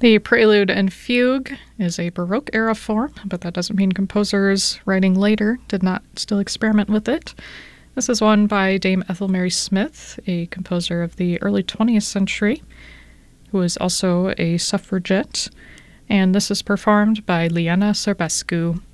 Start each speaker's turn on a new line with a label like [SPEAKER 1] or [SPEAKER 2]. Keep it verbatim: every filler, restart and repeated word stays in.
[SPEAKER 1] The prelude and fugue is a Baroque era form, but that doesn't mean composers writing later did not still experiment with it. This is one by Dame Ethel Mary Smith, a composer of the early twentieth century, who was also a suffragette, and this is performed by Liana Cerbescu.